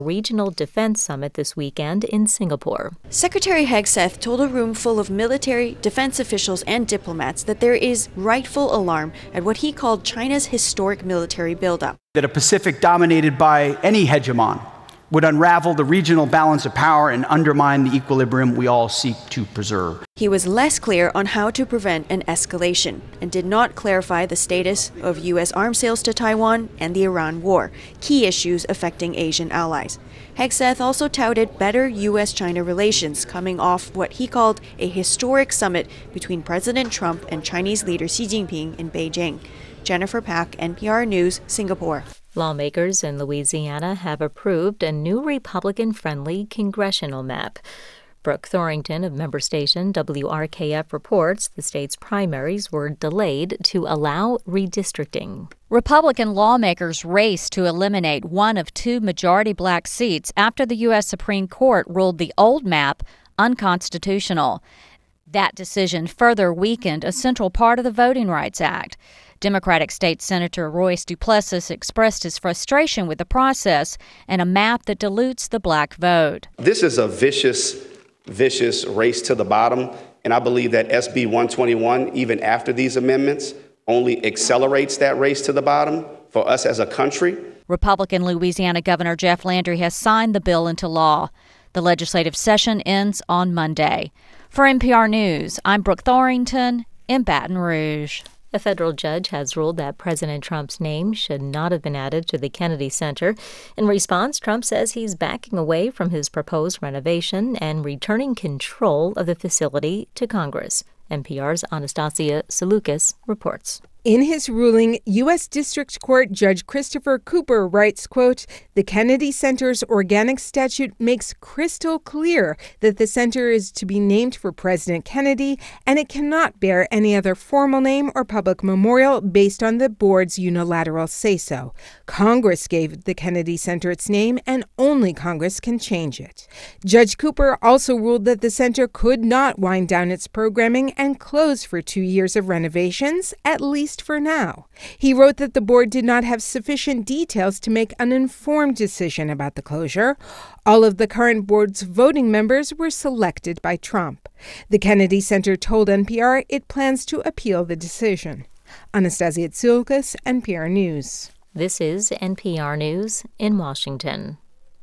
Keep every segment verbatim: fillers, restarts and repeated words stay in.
Regional Defense Summit this weekend in Singapore. Secretary Hegseth told a room full of military, defense officials, and diplomats that there is rightful alarm at what he called China's historic military buildup. That a Pacific dominated by any hegemon would unravel the regional balance of power and undermine the equilibrium we all seek to preserve. He was less clear on how to prevent an escalation and did not clarify the status of U S arms sales to Taiwan and the Iran war, key issues affecting Asian allies. Hegseth also touted better U S China relations coming off what he called a historic summit between President Trump and Chinese leader Xi Jinping in Beijing. Jennifer Pak, N P R News, Singapore. Lawmakers in Louisiana have approved a new Republican-friendly congressional map. Brooke Thorington of member station W R K F reports the state's primaries were delayed to allow redistricting. Republican lawmakers raced to eliminate one of two majority black seats after the U S Supreme Court ruled the old map unconstitutional. That decision further weakened a central part of the Voting Rights Act. Democratic State Senator Royce Duplessis expressed his frustration with the process and a map that dilutes the black vote. This is a vicious, vicious race to the bottom, and I believe that S B one twenty-one, even after these amendments, only accelerates that race to the bottom for us as a country. Republican Louisiana Governor Jeff Landry has signed the bill into law. The legislative session ends on Monday. For N P R News, I'm Brooke Thorington in Baton Rouge. A federal judge has ruled that President Trump's name should not have been added to the Kennedy Center. In response, Trump says he's backing away from his proposed renovation and returning control of the facility to Congress. N P R's Anastasia Salukas reports. In his ruling, U S District Court Judge Christopher Cooper writes, quote, "The Kennedy Center's organic statute makes crystal clear that the center is to be named for President Kennedy, and it cannot bear any other formal name or public memorial based on the board's unilateral say-so. Congress gave the Kennedy Center its name, and only Congress can change it." Judge Cooper also ruled that the center could not wind down its programming and close for two years of renovations, at least for now. He wrote that the board did not have sufficient details to make an informed decision about the closure. All of the current board's voting members were selected by Trump. The Kennedy Center told N P R it plans to appeal the decision. Anastasia Tsoukas, N P R News. This is N P R News in Washington.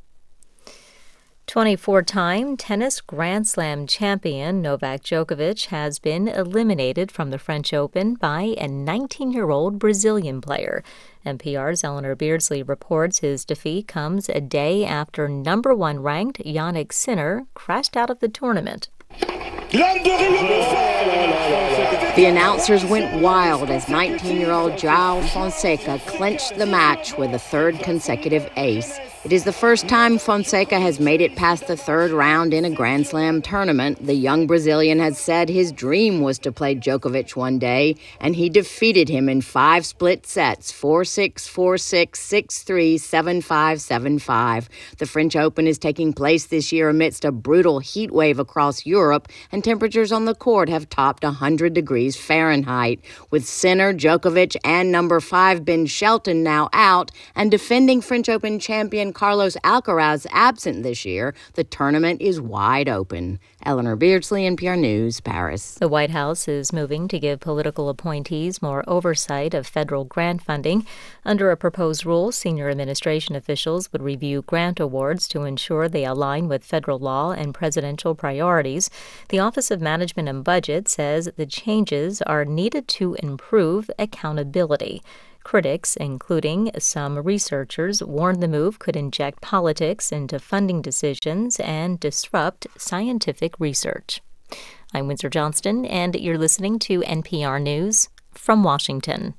twenty-four-time tennis Grand Slam champion Novak Djokovic has been eliminated from the French Open by a nineteen-year-old Brazilian player. N P R's Eleanor Beardsley reports his defeat comes a day after number one ranked Jannik Sinner crashed out of the tournament. The announcers went wild as nineteen-year-old João Fonseca clinched the match with a third consecutive ace. It is the first time Fonseca has made it past the third round in a Grand Slam tournament. The young Brazilian has said his dream was to play Djokovic one day, and he defeated him in five split sets, four six, four six, six three, seven five, seven five. The French Open is taking place this year amidst a brutal heat wave across Europe, and temperatures on the court have topped one hundred degrees Fahrenheit. With Sinner, Djokovic, and number five Ben Shelton now out, and defending French Open champion Carlos Alcaraz absent this year, the tournament is wide open. Eleanor Beardsley, N P R News, Paris. The White House is moving to give political appointees more oversight of federal grant funding. Under a proposed rule, senior administration officials would review grant awards to ensure they align with federal law and presidential priorities. The Office of Management and Budget says the changes are needed to improve accountability. Critics, including some researchers, warned the move could inject politics into funding decisions and disrupt scientific research. I'm Windsor Johnston, and you're listening to N P R News from Washington.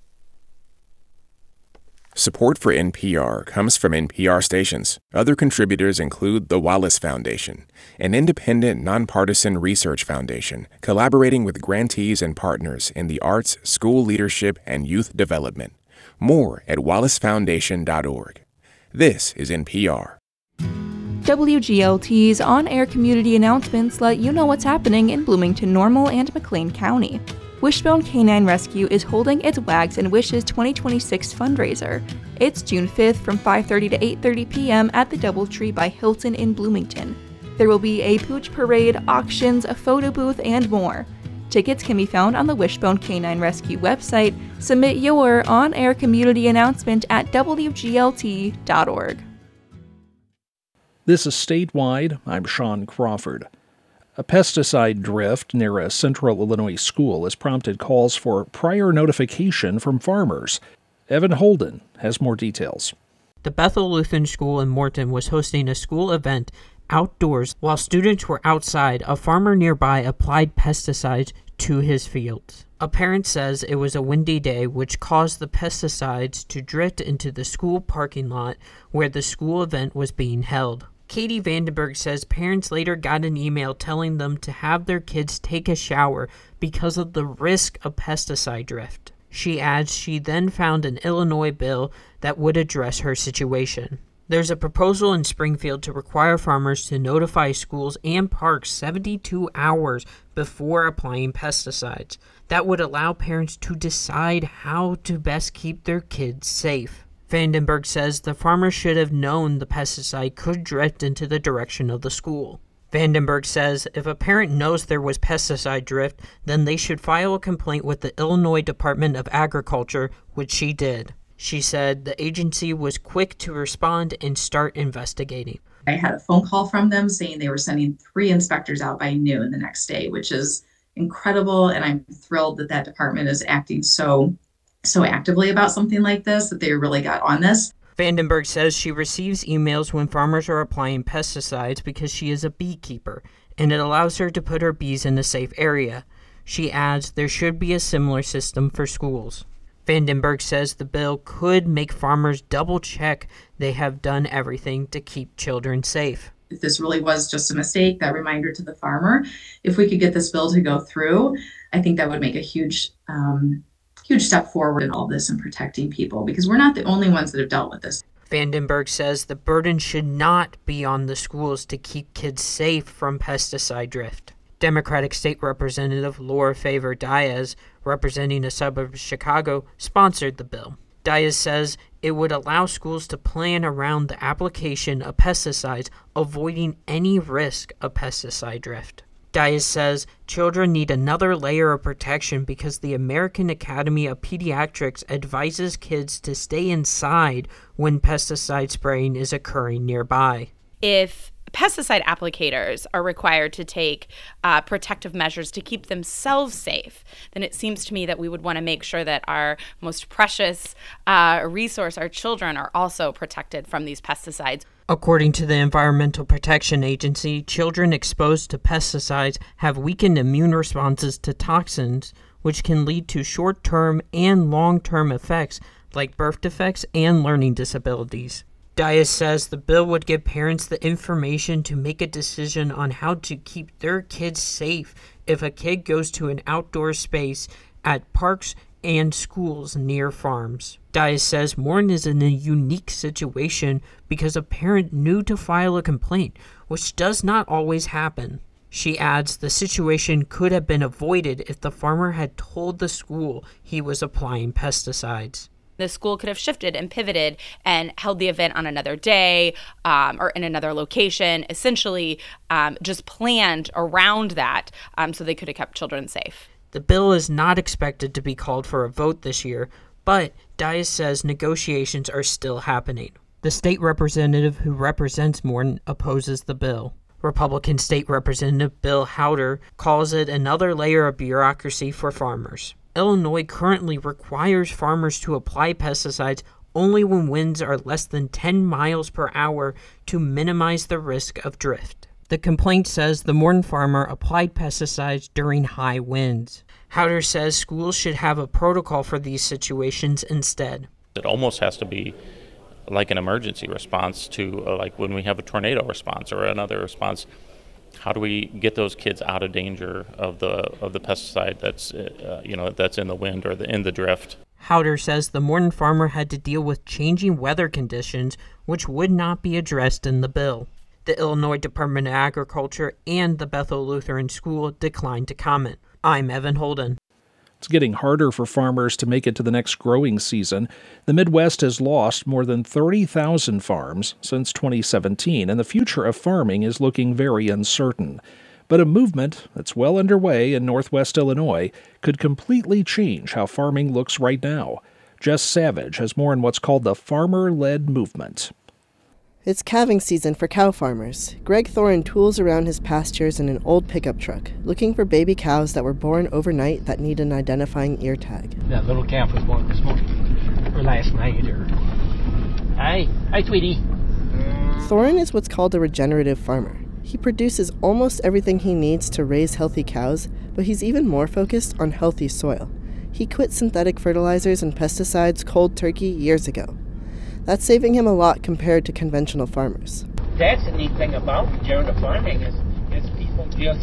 Support for N P R comes from N P R stations. Other contributors include the Wallace Foundation, an independent, nonpartisan research foundation collaborating with grantees and partners in the arts, school leadership, and youth development. More at wallace foundation dot org. This is N P R. W G L T's on-air community announcements let you know what's happening in Bloomington Normal and McLean County. Wishbone Canine Rescue is holding its Wags and Wishes twenty twenty-six fundraiser. It's June fifth from five thirty to eight thirty p.m. at the Doubletree by Hilton in Bloomington. There will be a pooch parade, auctions, a photo booth, and more. Tickets can be found on the Wishbone Canine Rescue website. Submit your on-air community announcement at w g l t dot org. This is Statewide. I'm Sean Crawford. A pesticide drift near a central Illinois school has prompted calls for prior notification from farmers. Evan Holden has more details. The Bethel Lutheran School in Morton was hosting a school event outdoors. While students were outside, a farmer nearby applied pesticides to his fields. A parent says it was a windy day, which caused the pesticides to drift into the school parking lot where the school event was being held. Katie Vandenberg says parents later got an email telling them to have their kids take a shower because of the risk of pesticide drift. She adds she then found an Illinois bill that would address her situation. There's a proposal in Springfield to require farmers to notify schools and parks seventy-two hours before applying pesticides. That would allow parents to decide how to best keep their kids safe. Vandenberg says the farmers should have known the pesticide could drift into the direction of the school. Vandenberg says if a parent knows there was pesticide drift, then they should file a complaint with the Illinois Department of Agriculture, which she did. She said the agency was quick to respond and start investigating. I had a phone call from them saying they were sending three inspectors out by noon the next day, which is incredible. And I'm thrilled that that department is acting so, so actively about something like this, that they really got on this. Vandenberg says she receives emails when farmers are applying pesticides because she is a beekeeper, and it allows her to put her bees in a safe area. She adds there should be a similar system for schools. Vandenberg says the bill could make farmers double-check they have done everything to keep children safe. If this really was just a mistake, that reminder to the farmer, if we could get this bill to go through, I think that would make a huge, um, huge step forward in all this and protecting people, because we're not the only ones that have dealt with this. Vandenberg says the burden should not be on the schools to keep kids safe from pesticide drift. Democratic State Representative Laura Favor Diaz, representing a suburb of Chicago, sponsored the bill. Diaz says it would allow schools to plan around the application of pesticides, avoiding any risk of pesticide drift. Diaz says children need another layer of protection because the American Academy of Pediatrics advises kids to stay inside when pesticide spraying is occurring nearby. If pesticide applicators are required to take uh, protective measures to keep themselves safe, then it seems to me that we would want to make sure that our most precious uh, resource, our children, are also protected from these pesticides. According to the Environmental Protection Agency, children exposed to pesticides have weakened immune responses to toxins, which can lead to short-term and long-term effects like birth defects and learning disabilities. Diaz says the bill would give parents the information to make a decision on how to keep their kids safe if a kid goes to an outdoor space at parks and schools near farms. Diaz says Morton is in a unique situation because a parent knew to file a complaint, which does not always happen. She adds the situation could have been avoided if the farmer had told the school he was applying pesticides. The school could have shifted and pivoted and held the event on another day um, or in another location, essentially um, just planned around that um, so they could have kept children safe. The bill is not expected to be called for a vote this year, but Diaz says negotiations are still happening. The state representative who represents Morton opposes the bill. Republican State Representative Bill Howder calls it another layer of bureaucracy for farmers. Illinois currently requires farmers to apply pesticides only when winds are less than ten miles per hour to minimize the risk of drift. The complaint says the Morton farmer applied pesticides during high winds. Howder says schools should have a protocol for these situations instead. It almost has to be like an emergency response to uh, like when we have a tornado response or another response. How do we get those kids out of danger of the of the pesticide that's uh, you know that's in the wind or the, in the drift? Howder says the Morton farmer had to deal with changing weather conditions, which would not be addressed in the bill. The Illinois Department of Agriculture and the Bethel Lutheran School declined to comment. I'm Evan Holden. It's getting harder for farmers to make it to the next growing season. The Midwest has lost more than thirty thousand farms since twenty seventeen, and the future of farming is looking very uncertain. But a movement that's well underway in Northwest Illinois could completely change how farming looks right now. Jess Savage has more on what's called the farmer-led movement. It's calving season for cow farmers. Greg Thoren tools around his pastures in an old pickup truck, looking for baby cows that were born overnight that need an identifying ear tag. That little calf was born this morning, or last night, or... Hi. Hi, Tweety. Thoren is what's called a regenerative farmer. He produces almost everything he needs to raise healthy cows, but he's even more focused on healthy soil. He quit synthetic fertilizers and pesticides cold turkey years ago. That's saving him a lot compared to conventional farmers. That's the neat thing about regenerative farming is, is people just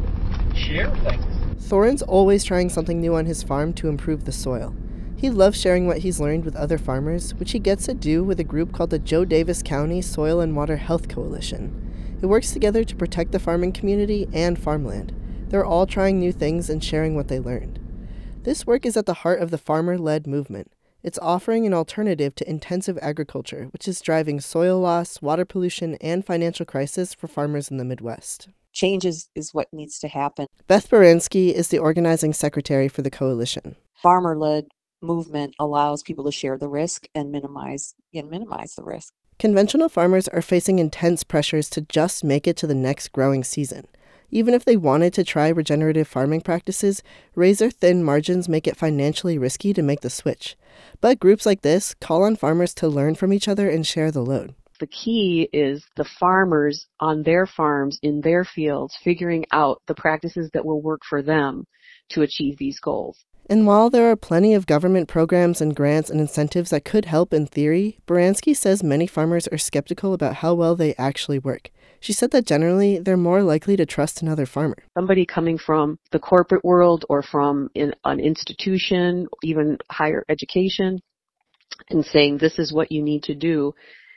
share things. Thoren's always trying something new on his farm to improve the soil. He loves sharing what he's learned with other farmers, which he gets to do with a group called the Joe Davis County Soil and Water Health Coalition. It works together to protect the farming community and farmland. They're all trying new things and sharing what they learned. This work is at the heart of the farmer-led movement. It's offering an alternative to intensive agriculture, which is driving soil loss, water pollution, and financial crisis for farmers in the Midwest. Change is, is what needs to happen. Beth Baranski is the organizing secretary for the coalition. Farmer-led movement allows people to share the risk and minimize and minimize the risk. Conventional farmers are facing intense pressures to just make it to the next growing season. Even if they wanted to try regenerative farming practices, razor-thin margins make it financially risky to make the switch. But groups like this call on farmers to learn from each other and share the load. The key is the farmers on their farms, in their fields, figuring out the practices that will work for them to achieve these goals. And while there are plenty of government programs and grants and incentives that could help in theory, Baranski says many farmers are skeptical about how well they actually work. She said that generally, they're more likely to trust another farmer. Somebody coming from the corporate world or from in, an institution, even higher education, and saying this is what you need to do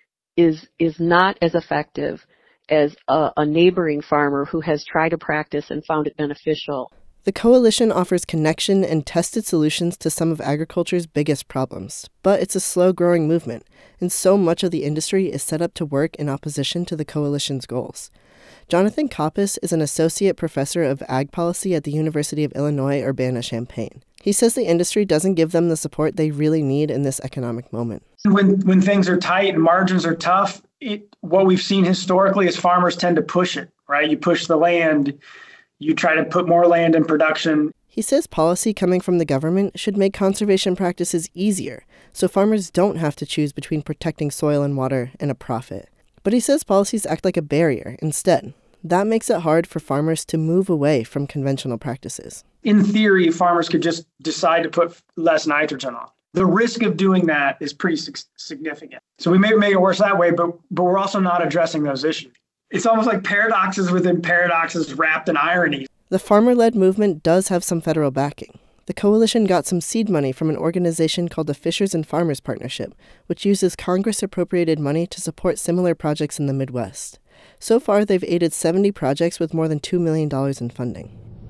is is not as effective as a, a neighboring farmer who has tried a practice and found it beneficial. The coalition offers connection and tested solutions to some of agriculture's biggest problems, but it's a slow-growing movement, and so much of the industry is set up to work in opposition to the coalition's goals. Jonathan Kopis is an associate professor of ag policy at the University of Illinois Urbana-Champaign. He says the industry doesn't give them the support they really need in this economic moment. When when things are tight and margins are tough, it, what we've seen historically is farmers tend to push it, right? You push the land. You try to put more land in production. He says policy coming from the government should make conservation practices easier, so farmers don't have to choose between protecting soil and water and a profit. But he says policies act like a barrier instead. That makes it hard for farmers to move away from conventional practices. In theory, farmers could just decide to put less nitrogen on. The risk of doing that is pretty significant. So we may make it worse that way, but but we're also not addressing those issues. It's almost like paradoxes within paradoxes wrapped in irony. The farmer-led movement does have some federal backing. The coalition got some seed money from an organization called the Fishers and Farmers Partnership, which uses Congress-appropriated money to support similar projects in the Midwest. So far, they've aided seventy projects with more than two million dollars in funding.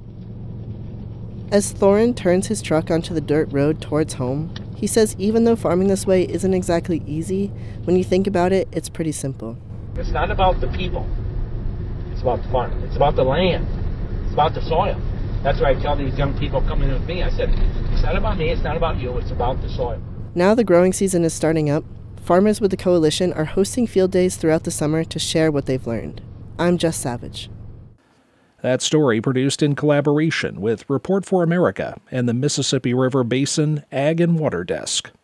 As Thoren turns his truck onto the dirt road towards home, he says even though farming this way isn't exactly easy, when you think about it, it's pretty simple. It's not about the people. It's about the farm. It's about the land. It's about the soil. That's why I tell these young people coming in with me, I said, it's not about me, it's not about you, it's about the soil. Now the growing season is starting up. Farmers with the coalition are hosting field days throughout the summer to share what they've learned. I'm Jess Savage. That story produced in collaboration with Report for America and the Mississippi River Basin Ag and Water Desk.